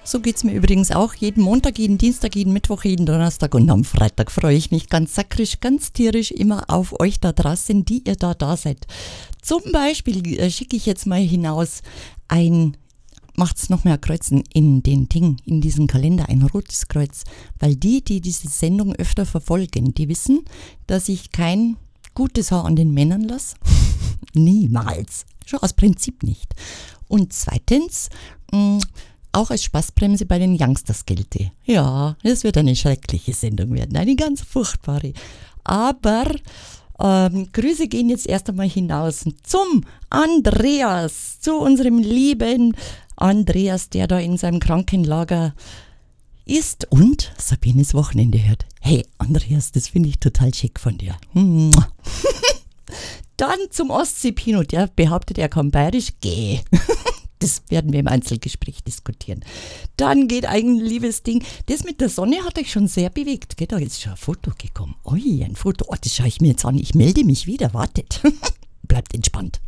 So geht's mir übrigens auch. Jeden Montag, jeden Dienstag, jeden Mittwoch, jeden Donnerstag und am Freitag freue ich mich ganz sakrisch, ganz tierisch immer auf euch da draußen, die ihr da seid. Zum Beispiel schicke ich jetzt mal hinaus macht's noch mehr Kreuzen in diesem Kalender, ein rotes Kreuz. Weil die diese Sendung öfter verfolgen, die wissen, dass ich kein gutes Haar an den Männern lasse. Niemals. Schon aus Prinzip nicht. Und zweitens, auch als Spaßbremse bei den Youngsters gelte. Ja, es wird eine schreckliche Sendung werden, eine ganz furchtbare. Aber Grüße gehen jetzt erst einmal hinaus zum Andreas, zu unserem lieben Andreas, der da in seinem Krankenlager ist und Sabines Wochenende hört. Hey Andreas, das finde ich total schick von dir. Dann zum Ostsee-Pino, der behauptet, er kann bayerisch. Geh. Das werden wir im Einzelgespräch diskutieren. Dann geht ein liebes Ding. Das mit der Sonne hat euch schon sehr bewegt. Da ist schon ein Foto gekommen. Ui, ein Foto. Oh, das schaue ich mir jetzt an. Ich melde mich wieder. Wartet. Bleibt entspannt.